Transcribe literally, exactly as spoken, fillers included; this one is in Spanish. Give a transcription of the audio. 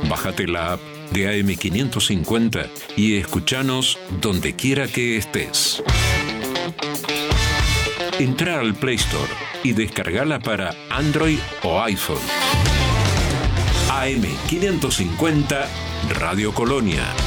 Bájate la app de A M quinientos cincuenta y escuchanos donde quiera que estés. Entra al Play Store y descargala para Android o iPhone. A M quinientos cincuenta Radio Colonia.